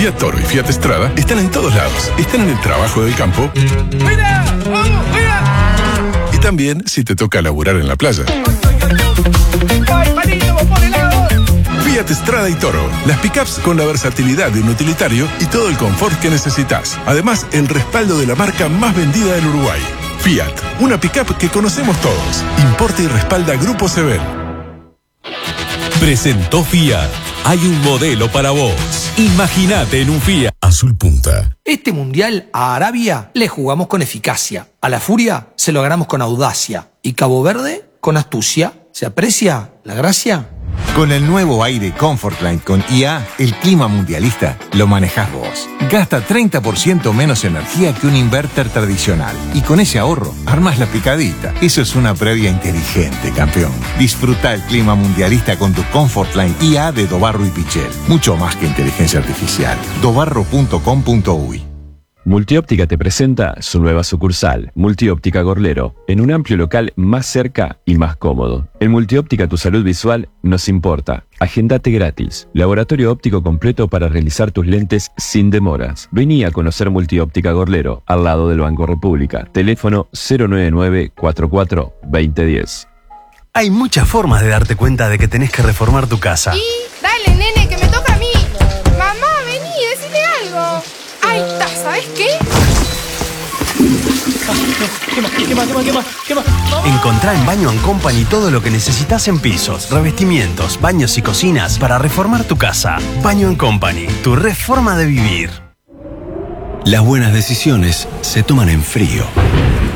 Fiat Toro y Fiat Strada están en todos lados. Están en el trabajo del campo. ¡Fuera! ¡Vamos, fuera! Y también si te toca laburar en la playa. ¡Ay, palito, por helado! Fiat Strada y Toro. Las pickups con la versatilidad de un utilitario y todo el confort que necesitas. Además, el respaldo de la marca más vendida del Uruguay. Fiat, una pickup que conocemos todos. Importa y respalda Grupo Sebel. Presentó Fiat. Hay un modelo para vos. Imagínate en un Fiat. Azul Punta. Este mundial a Arabia le jugamos con eficacia. A la Furia se lo ganamos con audacia. Y Cabo Verde con astucia. ¿Se aprecia la gracia? Con el nuevo aire Comfortline con IA, el clima mundialista lo manejás vos. Gasta 30% menos energía que un inverter tradicional. Y con ese ahorro, armas la picadita. Eso es una previa inteligente, campeón. Disfruta el clima mundialista con tu Comfortline IA de Dobarro y Pichel. Mucho más que inteligencia artificial. dobarro.com.uy. Multióptica te presenta su nueva sucursal, Multióptica Gorlero, en un amplio local más cerca y más cómodo. En Multióptica tu salud visual nos importa. Agendate gratis. Laboratorio óptico completo para realizar tus lentes sin demoras. Vení a conocer Multióptica Gorlero, al lado del Banco República. Teléfono 099-44-2010. Hay muchas formas de darte cuenta de que tenés que reformar tu casa. Y dale, nene, que me toca a mí. Mamá, vení, decime algo. Ahí está, ¿sabes qué? ¿Qué más? Encontrá en Baño & Company todo lo que necesitas en pisos, revestimientos, baños y cocinas para reformar tu casa. Baño & Company, tu reforma de vivir. Las buenas decisiones se toman en frío.